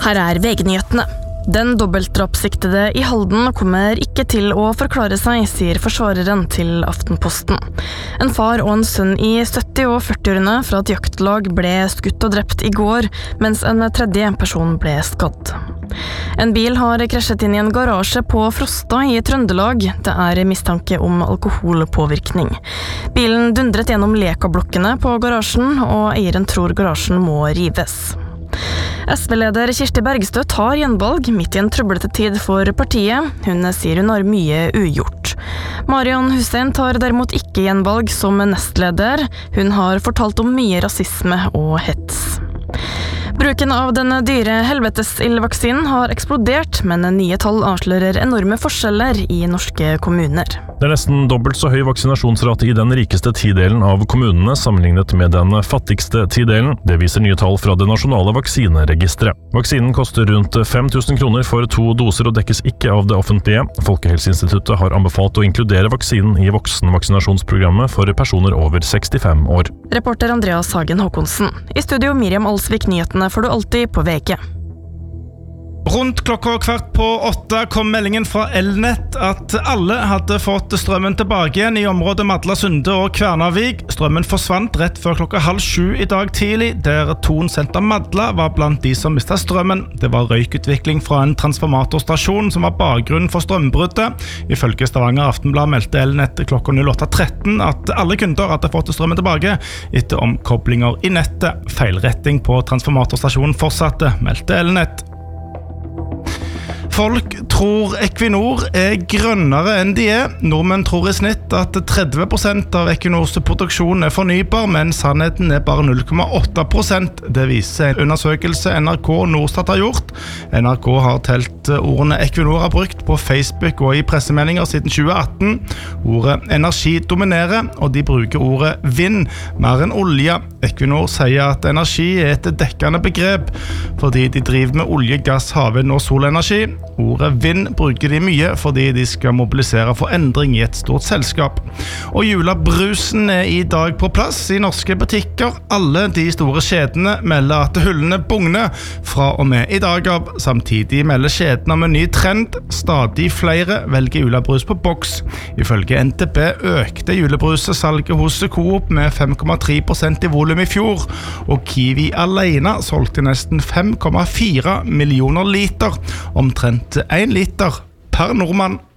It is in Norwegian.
Her VG-nyhetene. Den dobbeltdrapssiktede I Halden kommer ikke til å forklare seg, sier forsvareren til Aftenposten. En far og en sønn I 70- og 40-årene fra et jaktlag ble skutt og drept I går, mens en tredje person ble skadd. En bil har krasjet inn I en garasje på Frosta I Trøndelag. Det mistanke om alkoholpåvirkning. Bilen dundret gjennom lekablokkene på garasjen, og eieren tror garasjen må rives. SV-leder Kirsti Bergstø tar gjenvalg midt I en trøblete tid for partiet. Hun sier hun har mye ugjort. Marion Hussein tar derimot ikke gjenvalg som nestleder. Hun har fortalt om mye rasisme og hets. Bruken av denne dyre helvetesildvaksinen har eksplodert, men nye tall avslører enorme forskjeller I norske kommuner. Det nesten dobbelt så høy vaksinasjonsrate I den rikeste tidelen av kommunene sammenlignet med den fattigste tidelen. Det viser nye tall fra det nasjonale vaksineregistret. Vaksinen koster rundt 5 000 kroner for 2 doser og dekkes ikke av det offentlige. Folkehelseinstituttet har anbefalt å inkludere vaksinen I voksenvaksinasjonsprogrammet for personer over 65 år. Reporter Andreas Hagen Håkonsen. I studio Miriam Alsvik, nyhetene får du alltid på VG. Rundt klokka 7:15 kom meldingen fra Elnett at alle hadde fått strømmen tilbake igjen I området Madla Sunde og Kvernavik. Strømmen forsvant rett før klokka 6:30 I dag tidlig, der Thon Senter Madla var blant de som mistet strømmen. Det var røykutvikling fra en transformatorstasjon som var bakgrunnen for strømbruddet. Ifølge Stavanger Aftenblad meldte Elnett klokka 08:13 at alle kunder hadde fått strømmen tilbake etter omkoblinger I nettet. Feilretting på transformatorstasjonen fortsatte, meldte Elnett. Folk tror Equinor grønnere enn de Nordmenn tror I snitt at 30% av Equinors produksjon fornybar, men sannheten bare 0,8%. Det viser en undersøkelse NRK og Norstat har gjort. NRK har telt ordene Equinor har brukt på Facebook og I pressemeldinger siden 2018. Ordet energi dominerer, og de bruker ordet vind mer enn olje. Equinor sier at energi et dekkende begrep, fordi de driver med olje, gass, havvind og solenergi. Ordet vind bruker de mye fordi de skal mobilisere for endring I et stort selskap. Og julebrusen I dag på plass I norske butikker. Alle de store kjedene melder at hullene bugner fra og med I dag av. Samtidig melder kjedene om en ny trend. Stadig flere velger julebrus på boks. Ifølge NTB økte julebrusesalget hos Coop med 5,3% I volum I fjor, og Kiwi alene solgte nesten 5,4 millioner liter, omtrent 1 liter per nordmann.